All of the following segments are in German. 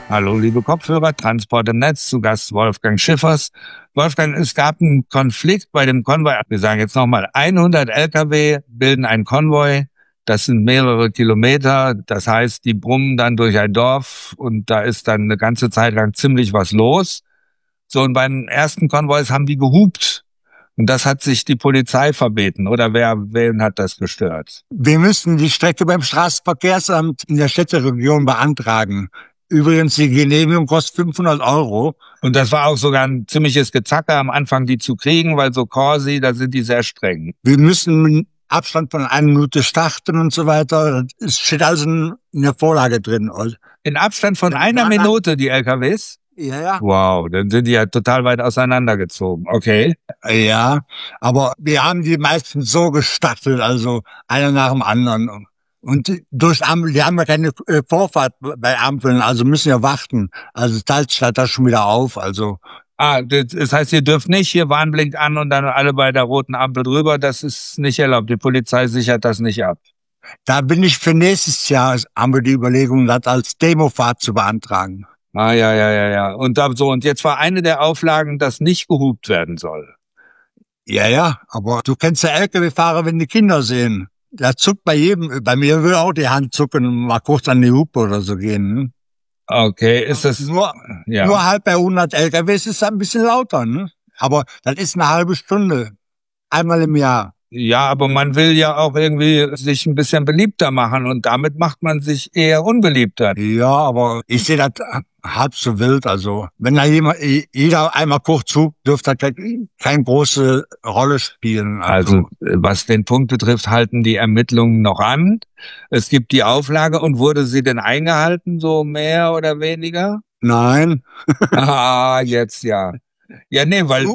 Hallo, liebe Kopfhörer, Transport im Netz, zu Gast Wolfgang Schiffers. Wolfgang, es gab einen Konflikt bei dem Konvoi. Wir sagen jetzt nochmal, 100 Lkw bilden ein Konvoi. Das sind mehrere Kilometer. Das heißt, die brummen dann durch ein Dorf und da ist dann eine ganze Zeit lang ziemlich was los. So, und bei den ersten Konvois haben die gehupt. Und das hat sich die Polizei verbeten. Oder wen hat das gestört? Wir müssen die Strecke beim Straßenverkehrsamt in der Städteregion beantragen. Übrigens, die Genehmigung kostet 500 €. Und das war auch sogar ein ziemliches Gezacke am Anfang, die zu kriegen, weil so Corsi, da sind die sehr streng. Wir müssen mit Abstand von 1 Minute starten und so weiter. Es steht also in der Vorlage drin. In Abstand von 1 Minute, die LKWs? Ja. Wow, dann sind die ja total weit auseinandergezogen. Okay. Ja, aber wir haben die meisten so gestartet, also einer nach dem anderen. Und durch Ampel, die haben ja keine Vorfahrt bei Ampeln, also müssen ja warten. Also teilt sich das schon wieder auf, also. Das heißt, ihr dürft nicht, hier Warnblink an und dann alle bei der roten Ampel drüber, das ist nicht erlaubt. Die Polizei sichert das nicht ab. Da bin ich für nächstes Jahr, haben wir die Überlegung, das als Demofahrt zu beantragen. Ja. Und jetzt war eine der Auflagen, dass nicht gehupt werden soll. Ja, aber du kennst ja LKW-Fahrer, wenn die Kinder sehen. Da zuckt bei jedem, bei mir will auch die Hand zucken und mal kurz an die Hupe oder so gehen. Ne? Okay, ist das... Nur halb bei 100 LKWs ist das ein bisschen lauter, ne? Aber das ist eine halbe Stunde. Einmal im Jahr. Ja, aber man will ja auch irgendwie sich ein bisschen beliebter machen und damit macht man sich eher unbeliebter. Ja, aber ich sehe das halb so wild. Also wenn da jeder einmal kurz hupt, dürfte das keine große Rolle spielen. Also was den Punkt betrifft, halten die Ermittlungen noch an. Es gibt die Auflage und wurde sie denn eingehalten, so mehr oder weniger? Nein. Jetzt ja. Ja, nee, weil...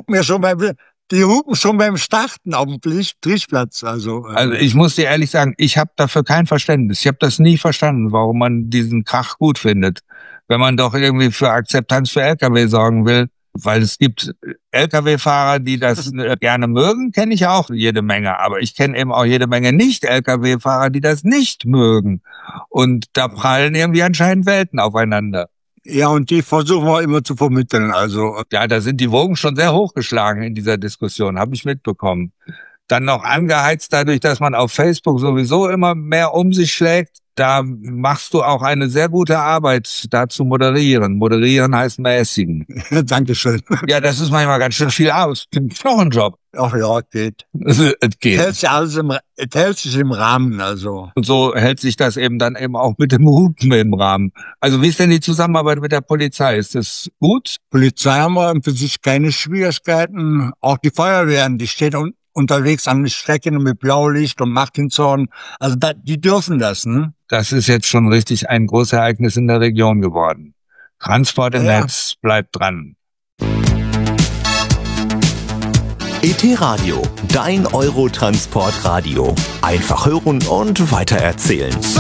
Die hupen schon beim Starten auf dem Trichplatz. Also ich muss dir ehrlich sagen, ich habe dafür kein Verständnis. Ich habe das nie verstanden, warum man diesen Krach gut findet. Wenn man doch irgendwie für Akzeptanz für Lkw sorgen will. Weil es gibt Lkw-Fahrer, die das gerne mögen, kenne ich auch jede Menge. Aber ich kenne eben auch jede Menge Nicht-Lkw-Fahrer, die das nicht mögen. Und da prallen irgendwie anscheinend Welten aufeinander. Ja, und die versuchen wir immer zu vermitteln. Also ja, da sind die Wogen schon sehr hochgeschlagen in dieser Diskussion, habe ich mitbekommen. Dann noch angeheizt dadurch, dass man auf Facebook sowieso immer mehr um sich schlägt. Da machst du auch eine sehr gute Arbeit, da zu moderieren. Moderieren heißt mäßigen. Dankeschön. Ja, das ist manchmal ganz schön viel aus. Noch ein Job. Ach ja, geht. Es geht. Hält sich im Rahmen, also. Und so hält sich das eben dann eben auch mit dem Hupen im Rahmen. Also wie ist denn die Zusammenarbeit mit der Polizei? Ist das gut? Polizei haben wir für sich keine Schwierigkeiten. Auch die Feuerwehren, die steht unterwegs an den Strecken mit Blaulicht und Martinshorn. Also die dürfen das, ne? Das ist jetzt schon richtig ein Großereignis in der Region geworden. Transport im Netz, bleibt dran. ET Radio, dein Eurotransport-Radio. Einfach hören und weitererzählen.